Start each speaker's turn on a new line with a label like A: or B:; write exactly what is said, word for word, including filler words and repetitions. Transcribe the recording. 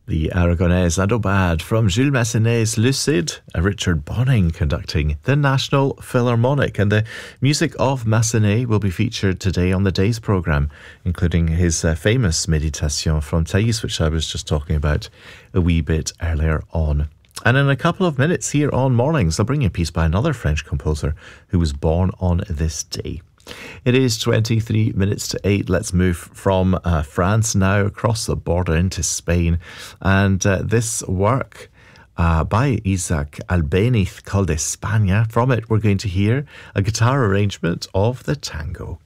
A: The Aragonese Not Bad from Jules Massenet's Lucid, Richard Bonning conducting the National Philharmonic. And the music of Massenet will be featured today on the day's programme, including his uh, famous Méditation from Thais, which I was just talking about a wee bit earlier on. And in a couple of minutes here on Mornings, I'll bring you a piece by another French composer who was born on this day. It is twenty-three minutes to eight. Let's move from uh, France now across the border into Spain. And uh, this work uh, by Isaac Albéniz called España. From it, we're going to hear a guitar arrangement of the tango.